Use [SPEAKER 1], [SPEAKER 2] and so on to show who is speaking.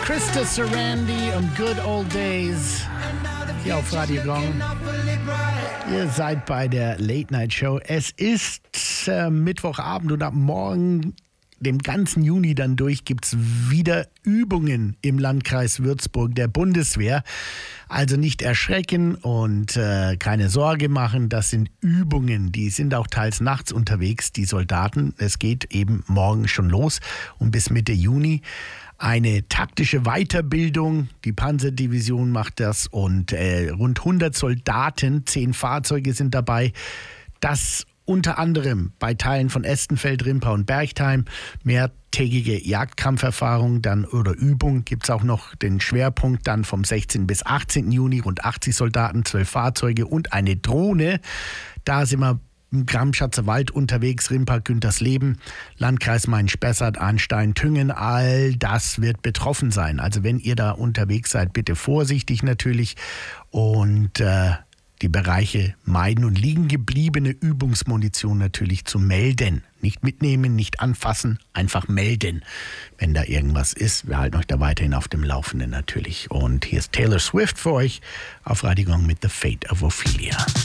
[SPEAKER 1] Krista Sarandi und Good Old Days hier auf Radio Gong. Ihr seid bei der Late Night Show. Es ist Mittwochabend und ab morgen, dem ganzen Juni dann durch, gibt es wieder Übungen im Landkreis Würzburg der Bundeswehr. Also nicht erschrecken und keine Sorge machen. Das sind Übungen, die sind auch teils nachts unterwegs, die Soldaten. Es geht eben morgen schon los und bis Mitte Juni. Eine taktische Weiterbildung, die Panzerdivision macht das und rund 100 Soldaten, 10 Fahrzeuge sind dabei. Das unter anderem bei Teilen von Estenfeld, Rimpa und Bergheim. Mehrtägige Jagdkampferfahrung dann oder Übung. Gibt es auch noch den Schwerpunkt dann vom 16. bis 18. Juni. Rund 80 Soldaten, 12 Fahrzeuge und eine Drohne. Da sind wir im Gramschatzer Wald unterwegs, Rimpa, Güntersleben, Landkreis Main-Spessart, Arnstein, Thüngen, all das wird betroffen sein. Also wenn ihr da unterwegs seid, bitte vorsichtig natürlich und die Bereiche meiden und liegen gebliebene Übungsmunition natürlich zu melden. Nicht mitnehmen, nicht anfassen, einfach melden, wenn da irgendwas ist. Wir halten euch da weiterhin auf dem Laufenden natürlich. Und hier ist Taylor Swift für euch auf Radio Gong mit The Fate of Ophelia.